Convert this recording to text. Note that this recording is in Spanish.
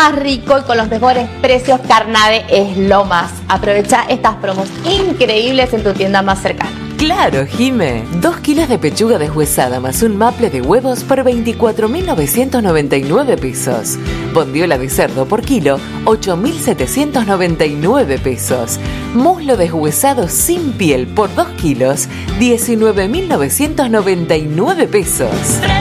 más rico y con los mejores precios. Carnade es lo más. Aprovecha estas promos increíbles en tu tienda más cercana. Claro, Jime. 2 kilos de pechuga deshuesada más un maple de huevos por 24.999 pesos. Bondiola de cerdo por kilo, 8.799 pesos. Muslo deshuesado sin piel por 2 kilos, 19.999 pesos.